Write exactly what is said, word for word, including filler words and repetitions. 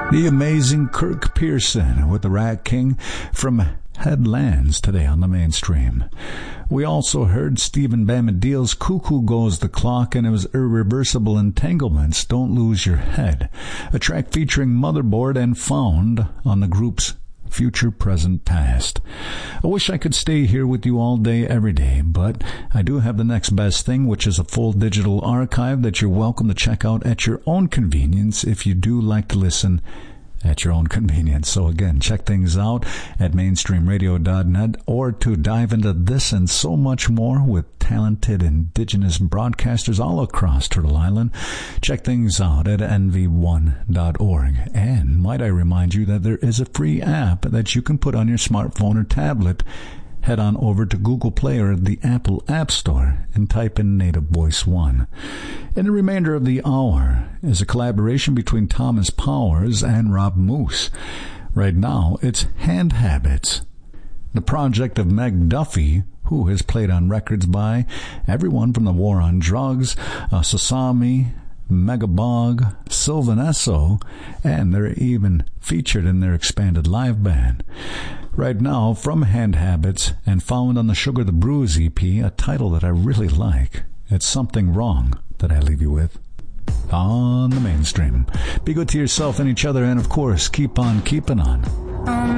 The amazing Kirk Pearson with the Rat King from Headlands today on the Mainstream. We also heard Stephen Bombadil's Cuckoo Goes the Clock, and it was Irreversible Entanglements, Don't Lose Your Head, a track featuring Motherboard and found on the group's Future, Present, Past. I wish I could stay here with you all day, every day, but I do have the next best thing, which is a full digital archive that you're welcome to check out at your own convenience if you do like to listen at your own convenience. So again, check things out at mainstream radio dot net, or to dive into this and so much more with talented indigenous broadcasters all across Turtle Island. Check things out at N V one dot org. And might I remind you that there is a free app that you can put on your smartphone or tablet. Head on over to Google Play or the Apple App Store and type in Native Voice One. In the remainder of the hour is a collaboration between Thomas Powers and Rob Moose. Right now, it's Hand Habits, the project of Meg Duffy, who has played on records by everyone from the War on Drugs, uh, Sasami, Megabog, Sylvan Esso, and they're even featured in their expanded live band. Right now, from Hand Habits, and found on the Sugar the Bruise E P, a title that I really like. It's Something Wrong that I leave you with on the Mainstream. Be good to yourself and each other, and of course, keep on keeping on. Um.